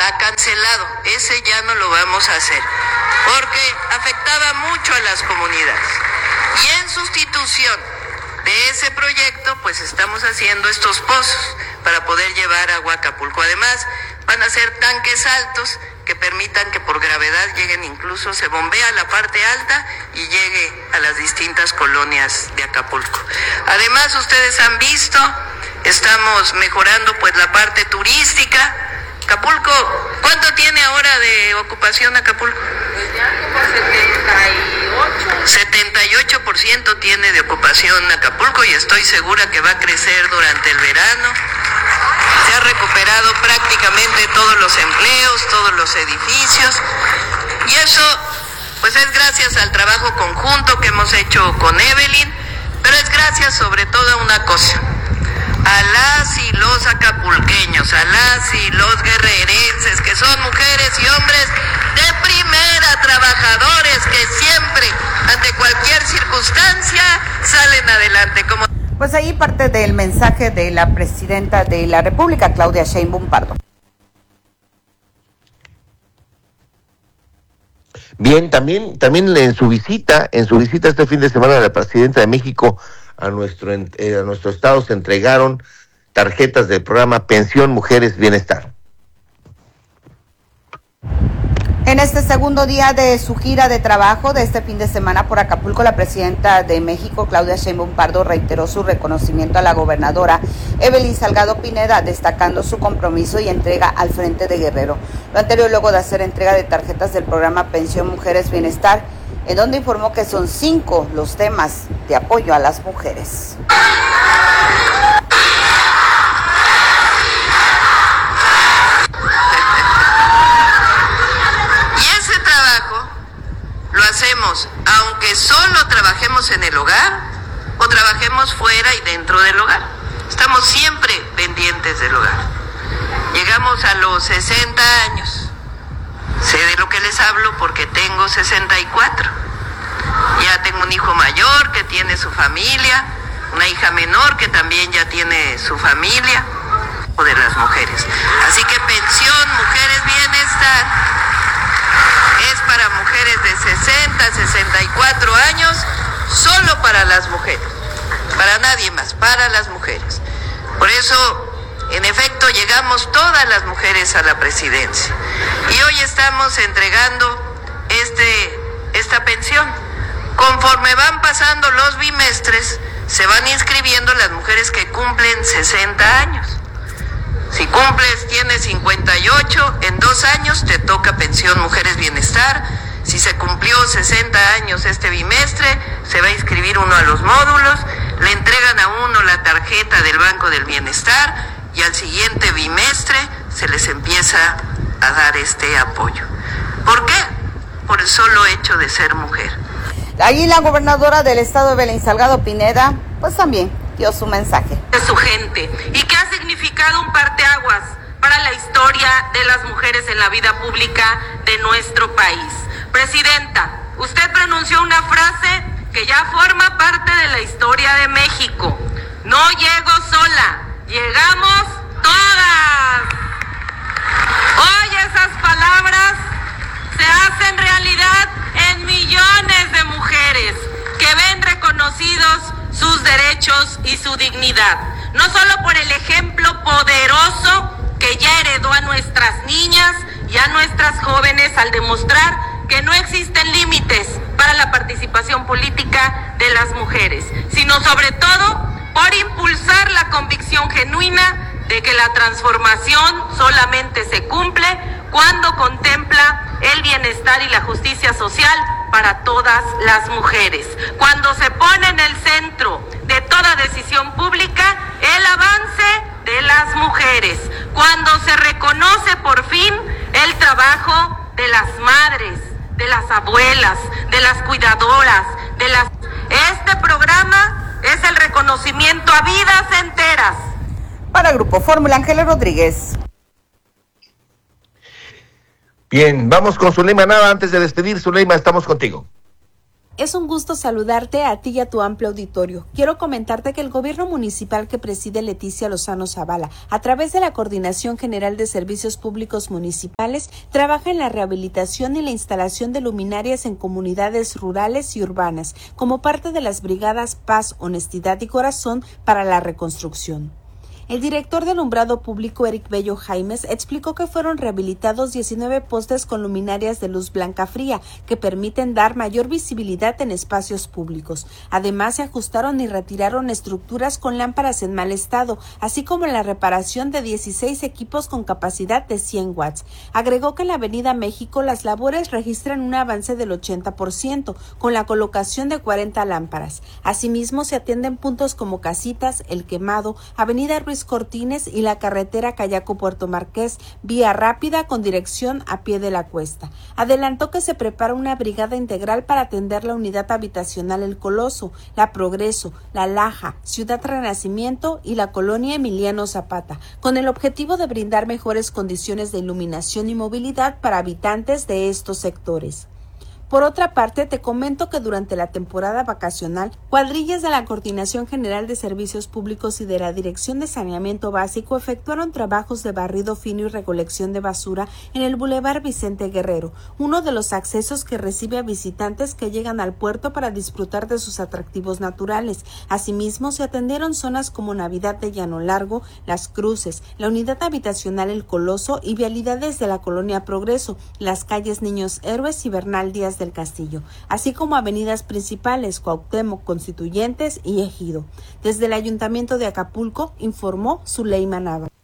ha cancelado. Ese ya no lo vamos a hacer, porque afectaba mucho a las comunidades. Y en sustitución de ese proyecto, pues estamos haciendo estos pozos para poder llevar agua a Acapulco. Además, van a ser tanques altos que permitan que por gravedad lleguen, incluso se bombea la parte alta y llegue a las distintas colonias de Acapulco. Además, ustedes han visto, estamos mejorando pues la parte turística. Acapulco, ¿cuánto tiene ahora de ocupación Acapulco? Pues ya como 78% tiene de ocupación Acapulco, y estoy segura que va a crecer durante el verano. Se ha recuperado prácticamente todos los empleos, todos los edificios, y eso pues es gracias al trabajo conjunto que hemos hecho con Evelyn, pero es gracias sobre todo a una cosa: a las y los acapulqueños, a las y los guerrerenses, que son mujeres y hombres de primera, trabajadores, que siempre, ante cualquier circunstancia, salen adelante. Pues ahí parte del mensaje de la presidenta de la República, Claudia Sheinbaum Pardo. Bien, también en su visita este fin de semana, la presidenta de México a nuestro estado se entregaron tarjetas del programa Pensión Mujeres Bienestar. En este segundo día de su gira de trabajo de este fin de semana por Acapulco, la presidenta de México, Claudia Sheinbaum Pardo, reiteró su reconocimiento a la gobernadora Evelyn Salgado Pineda, destacando su compromiso y entrega al frente de Guerrero. Lo anterior luego de hacer entrega de tarjetas del programa Pensión Mujeres Bienestar, en donde informó que son 5 los temas de apoyo a las mujeres. Lo hacemos aunque solo trabajemos en el hogar o trabajemos fuera y dentro del hogar. Estamos siempre pendientes del hogar. Llegamos a los 60 años. Sé de lo que les hablo porque tengo 64. Ya tengo un hijo mayor que tiene su familia, una hija menor que también ya tiene su familia, o de las mujeres. Así que Pensión Mujeres Bienestar es para mujeres de 60, 64 años, solo para las mujeres, para nadie más, para las mujeres. Por eso, en efecto, llegamos todas las mujeres a la presidencia. Y hoy estamos entregando esta pensión. Conforme van pasando los bimestres, se van inscribiendo las mujeres que cumplen 60 años. Si cumples, tienes 58, en 2 años te toca Pensión Mujeres Bienestar. Si se cumplió 60 años este bimestre, se va a inscribir uno a los módulos, le entregan a uno la tarjeta del Banco del Bienestar y al siguiente bimestre se les empieza a dar este apoyo. ¿Por qué? Por el solo hecho de ser mujer. Allí la gobernadora del estado, Evelyn Salgado Pineda, pues también dio su mensaje. De su gente, y que ha significado un parteaguas para la historia de las mujeres en la vida pública de nuestro país. Presidenta, usted pronunció una frase que ya forma parte de la historia de México. No llego sola, llegamos todas. Hoy esas palabras se hacen realidad en millones de mujeres que ven reconocidos sus derechos y su dignidad, no solo por el ejemplo poderoso que ya heredó a nuestras niñas y a nuestras jóvenes al demostrar que no existen límites para la participación política de las mujeres, sino sobre todo por impulsar la convicción genuina de que la transformación solamente se cumple cuando contempla el bienestar y la justicia social para todas las mujeres, cuando se pone en el centro de toda decisión pública el avance de las mujeres, cuando se reconoce por fin el trabajo de las madres, de las abuelas, de las cuidadoras, Este programa es el reconocimiento a vidas enteras. Para Grupo Fórmula, Ángeles Rodríguez. Bien, vamos con Zuleima Nava. Antes de despedir, Zuleima, estamos contigo. Es un gusto saludarte a ti y a tu amplio auditorio. Quiero comentarte que el gobierno municipal que preside Leticia Lozano Zavala, a través de la Coordinación General de Servicios Públicos Municipales, trabaja en la rehabilitación y la instalación de luminarias en comunidades rurales y urbanas, como parte de las brigadas Paz, Honestidad y Corazón para la reconstrucción. El director de alumbrado público, Eric Bello Jaimes, explicó que fueron rehabilitados 19 postes con luminarias de luz blanca fría que permiten dar mayor visibilidad en espacios públicos. Además, se ajustaron y retiraron estructuras con lámparas en mal estado, así como la reparación de 16 equipos con capacidad de 100 watts. Agregó que en la Avenida México las labores registran un avance del 80%, con la colocación de 40 lámparas. Asimismo, se atienden puntos como Casitas, El Quemado, Avenida Ruiz Cortines y la carretera Cayaco-Puerto Marqués, vía rápida con dirección a pie de la cuesta. Adelantó que se prepara una brigada integral para atender la unidad habitacional El Coloso, La Progreso, La Laja, Ciudad Renacimiento y la colonia Emiliano Zapata, con el objetivo de brindar mejores condiciones de iluminación y movilidad para habitantes de estos sectores. Por otra parte, te comento que durante la temporada vacacional, cuadrillas de la Coordinación General de Servicios Públicos y de la Dirección de Saneamiento Básico efectuaron trabajos de barrido fino y recolección de basura en el Boulevard Vicente Guerrero, uno de los accesos que recibe a visitantes que llegan al puerto para disfrutar de sus atractivos naturales. Asimismo, se atendieron zonas como Navidad de Llano Largo, Las Cruces, la unidad habitacional El Coloso y vialidades de la colonia Progreso, las calles Niños Héroes y Bernal Díaz del Castillo, así como avenidas principales Cuauhtémoc, Constituyentes y Ejido. Desde el Ayuntamiento de Acapulco, informó Zuleima Nava.